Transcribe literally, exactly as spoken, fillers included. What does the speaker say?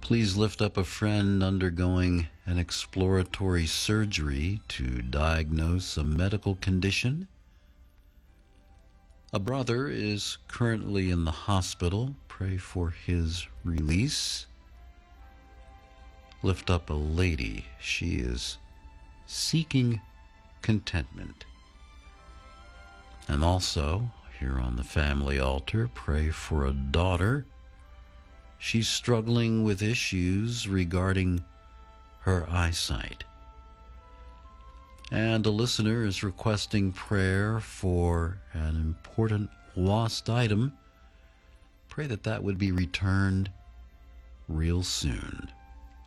Please lift up a friend undergoing an exploratory surgery to diagnose a medical condition. A brother is currently in the hospital. Pray for his release. Lift up a lady. She is seeking contentment. And also, here on the family altar, pray for a daughter. She's struggling with issues regarding her eyesight. And a listener is requesting prayer for an important lost item. Pray that that would be returned real soon.